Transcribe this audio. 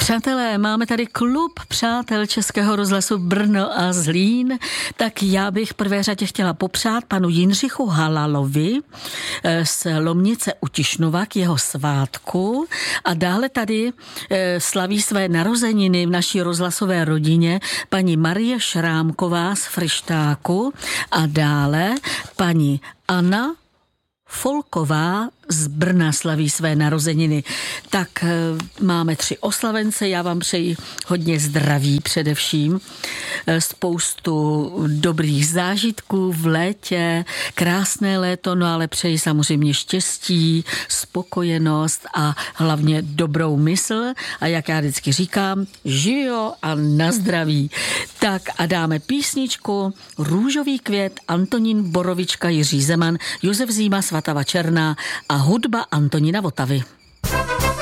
Přátelé, máme tady klub přátel Českého rozhlasu Brno a Zlín, tak já bych v prvé řadě chtěla popřát panu Jindřichu Halalovi z Lomnice u Tišnova k jeho svátku a dále tady slaví své narozeniny v naší rozhlasové rodině paní Marie Šrámková z Fryštáku a dále paní Anna Folková z Brna slaví své narozeniny. Tak máme 3 oslavence, já vám přeji hodně zdraví především, spoustu dobrých zážitků v létě, krásné léto, no ale přeji samozřejmě štěstí, spokojenost a hlavně dobrou mysl a jak já vždycky říkám, živio a na zdraví. Tak a dáme písničku Růžový květ, Antonín Borovička, Jiří Zeman, Josef Zíma, Svatava Černá a hudba Antonína Votavy.